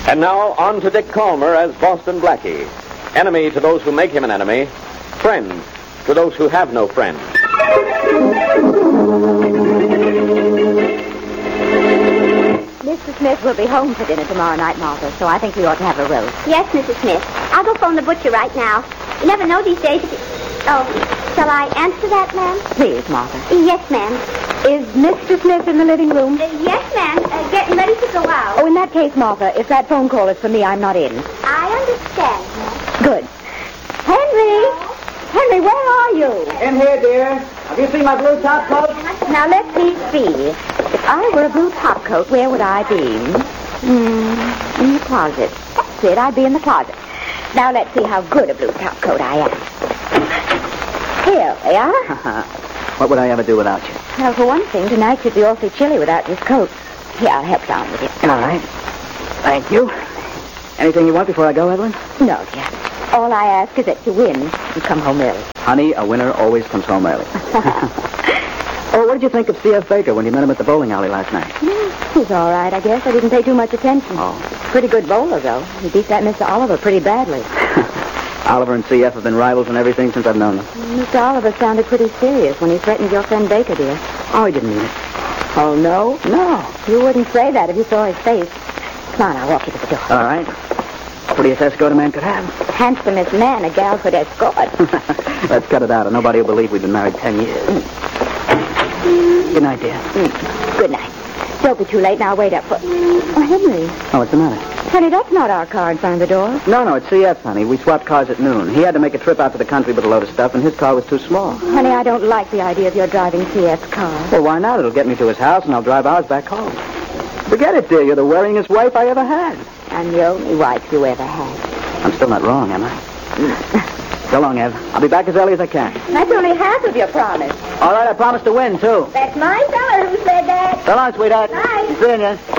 And now, on to Dick Calmer as Boston Blackie. Enemy to those who make him an enemy. Friend to those who have no friends. Mr. Smith will be home for dinner tomorrow night, Martha, so I think we ought to have a roast. Yes, Mrs. Smith. I'll go phone the butcher right now. You never know these days. Oh, shall I answer that, ma'am? Please, Martha. Yes, ma'am. Is Mr. Smith in the living room? Yes, ma'am. Getting ready to go out. Oh, in that case, Martha, if that phone call is for me, I'm not in. I understand, ma'am. Good. Henry! Henry, where are you? In here, dear. Have you seen my blue top coat? Now, let me see. If I were a blue top coat, where would I be? In the closet. That's it. I'd be in the closet. Now, let's see how good a blue top coat I am. Here we are. What would I ever do without you? Well, for one thing, tonight should be awfully chilly without this coat. Here, I'll help down with it. All right. Thank you. Anything you want before I go, Evelyn? No, dear. All I ask is that you win and come home early. Honey, a winner always comes home early. Oh, what did you think of C.F. Baker when you met him at the bowling alley last night? He's all right, I guess. I didn't pay too much attention. Oh. Pretty good bowler, though. He beat that Mr. Oliver pretty badly. Oliver and C.F. have been rivals and everything since I've known them. Mr. Oliver sounded pretty serious when he threatened your friend Baker, dear. Oh, he didn't mean it. Oh, no? No. You wouldn't say that if you saw his face. Come on, I'll walk you to the door. All right. Prettiest escort a man could have. Handsomest man a gal could escort. Let's cut it out, or nobody will believe we've been married 10 years. Good night, dear. Good night. Don't be too late. Now, wait up for... Oh, Henry. Oh, what's the matter? Honey, that's not our car in front of the door. No, it's C.F., honey. We swapped cars at noon. He had to make a trip out to the country with a load of stuff, and his car was too small. Honey, I don't like the idea of your driving C.F.'s car. Well, why not? It'll get me to his house, and I'll drive ours back home. Forget it, dear. You're the wearingest wife I ever had. I'm the only wife you ever had. I'm still not wrong, am I? So long, Ev. I'll be back as early as I can. That's only half of your promise. All right, I promise to win, too. That's my fella who said that. So long, sweetheart. Bye. Seeing you.